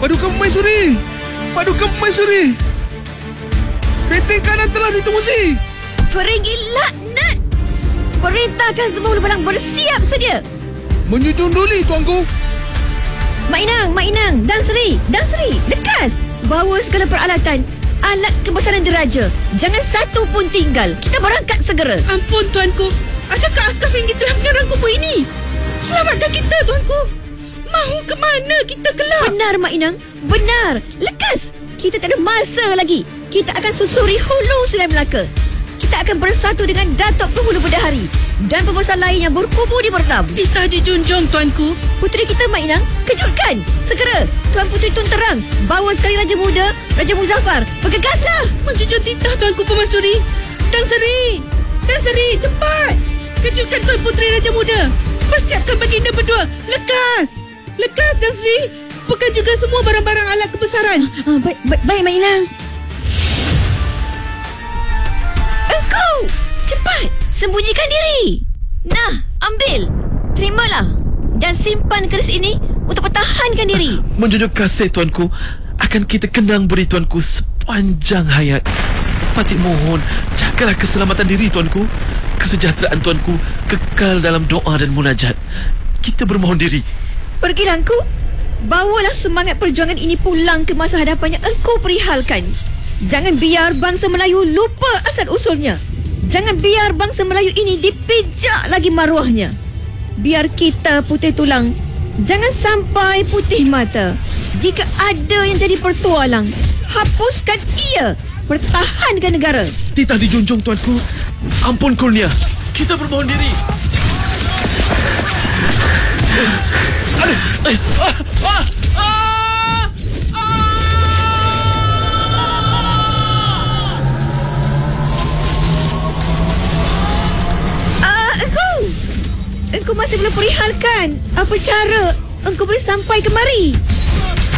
Paduka Permaisuri! Paduka Permaisuri! Benteng kanan telah ditemusi! Peringgi laknat! Perintahkan semua ulu-balang bersiap sedia. Menjunjung duli, tuanku. Mak Inang, Dang Seri, lekas! Bawa segala peralatan, alat kebesaran diraja. Jangan satu pun tinggal. Kita berangkat segera. Ampun, tuanku. Adakah askar Feringgi telah menyerang kubu ini? Selamatkan kita, tuanku. Mahu ke mana kita kelak? Benar, Mak Inang. Benar. Lekas. Kita tak ada masa lagi. Kita akan susuri hulu Sungai Melaka. Kita akan bersatu dengan Datuk Penghulu Bidadari dan pembesar lain yang berkubu di Mertam. Titah dijunjung, tuanku. Puteri kita, Mak Inang, kejutkan. Segera, Tuan Puteri Tun Terang, bawa sekali Raja Muda, Raja Muzaffar. Bergegaslah. Menjunjung titah, tuanku Permaisuri. Dang Seri, cepat. Kejutkan Tuan Puteri Raja Muda. Persiapkan baginda berdua. Lekas, Dang Seri. Bukan juga semua barang-barang alat kebesaran. Baik, Mak Inang. Engkau, cepat, sembunyikan diri. Nah, ambil. Terimalah. Dan simpan keris ini untuk pertahankan diri. Menjunjung kasih, tuanku. Akan kita kenang beri tuanku sepanjang hayat. Patik mohon, jagalah keselamatan diri, tuanku. Kesejahteraan tuanku kekal dalam doa dan munajat. Kita bermohon diri. Pergilah engkau. Bawalah semangat perjuangan ini pulang ke masa hadapan yang engkau perihalkan. Jangan biar bangsa Melayu lupa asal usulnya. Jangan biar bangsa Melayu ini dipijak lagi maruahnya. Biar kita putih tulang, jangan sampai putih mata. Jika ada yang jadi pertualang, hapuskan ia. Pertahankan negara. Titah dijunjung, tuanku. Ampun kurnia. Kita bermohon diri. Engkau masih belum perihalkan. Apa cara engkau boleh sampai kemari?